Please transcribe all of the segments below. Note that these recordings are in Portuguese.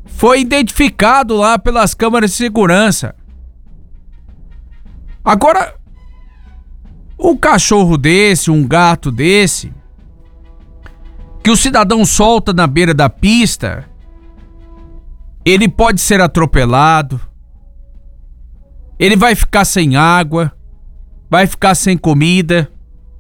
foi identificado lá pelas câmeras de segurança. Agora, um cachorro desse, um gato desse, que o cidadão solta na beira da pista, ele pode ser atropelado, ele vai ficar sem água, vai ficar sem comida.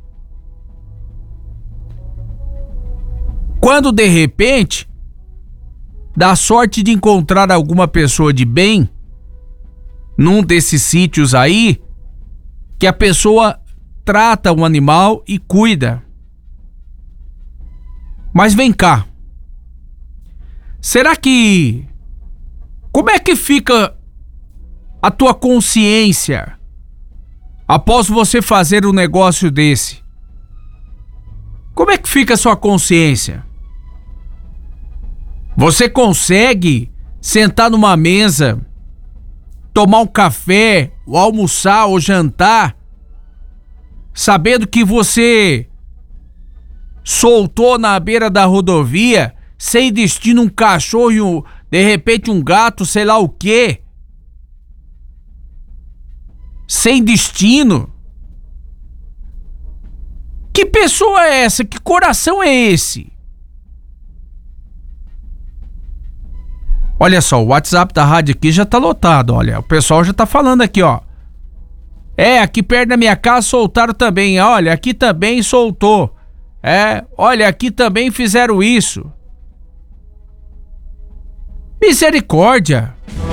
Quando de repente dá sorte de encontrar alguma pessoa de bem num desses sítios aí, que a pessoa trata o animal e cuida. Mas vem cá, será que... como é que fica a tua consciência após você fazer um negócio desse? Como é que fica a sua consciência? Você consegue sentar numa mesa, tomar um café, ou almoçar ou jantar, sabendo que você soltou na beira da rodovia, sem destino, um cachorro e de repente um gato, sei lá o quê? Sem destino? Que pessoa é essa? Que coração é esse? Olha só, o WhatsApp da rádio aqui já tá lotado, olha. O pessoal já tá falando aqui, ó. Aqui perto da minha casa soltaram também. Olha, aqui também soltou. Olha, aqui também fizeram isso. Misericórdia.